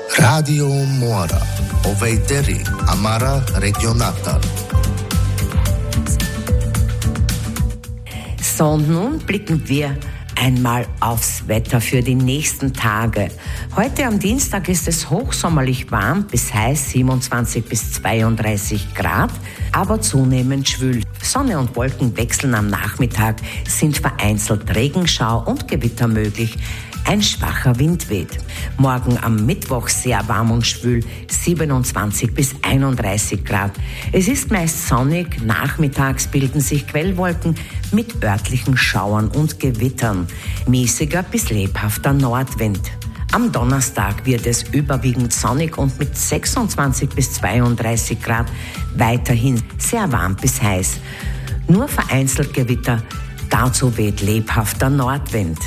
Radio Mora, Oveiteri, Amara Regionata. So, und nun blicken wir einmal aufs Wetter für die nächsten Tage. Heute am Dienstag ist es hochsommerlich warm bis heiß, 27 bis 32 Grad, aber zunehmend schwül. Sonne und Wolken wechseln am Nachmittag, sind vereinzelt Regenschau und Gewitter möglich. Ein schwacher Wind weht. Morgen am Mittwoch sehr warm und schwül, 27 bis 31 Grad. Es ist meist sonnig, nachmittags bilden sich Quellwolken mit örtlichen Schauern und Gewittern. Mäßiger bis lebhafter Nordwind. Am Donnerstag wird es überwiegend sonnig und mit 26 bis 32 Grad weiterhin sehr warm bis heiß. Nur vereinzelt Gewitter, dazu weht lebhafter Nordwind.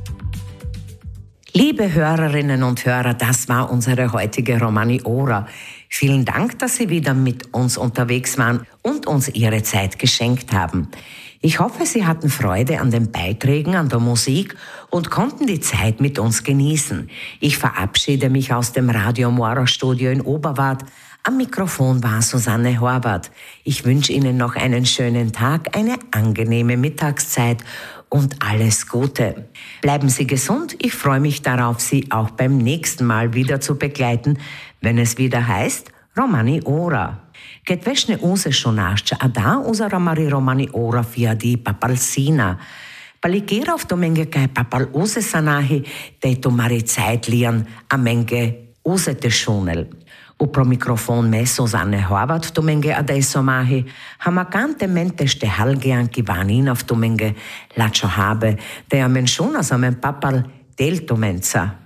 Liebe Hörerinnen und Hörer, das war unsere heutige Romani-Ora. Vielen Dank, dass Sie wieder mit uns unterwegs waren und uns Ihre Zeit geschenkt haben. Ich hoffe, Sie hatten Freude an den Beiträgen, an der Musik und konnten die Zeit mit uns genießen. Ich verabschiede mich aus dem Radio Mora Studio in Oberwart. Am Mikrofon war Susanne Horvath. Ich wünsche Ihnen noch einen schönen Tag, eine angenehme Mittagszeit und alles Gute. Bleiben Sie gesund. Ich freue mich darauf, Sie auch beim nächsten Mal wieder zu begleiten, wenn es wieder heißt Romani-Ora. Kedvečne use šonašća, a da uzara mari Romani-Ora via di papalsina. Palikera v tomenge kaj papal use sanahi, te to mari Zeit lian a menge use te šunel. Pro mikrofon me Susanne Horvath v tomenge adesso mahi, hamakante mente ste halgean kivanina v tomenge lačo habe, te a menšuna za men papal del tomenca.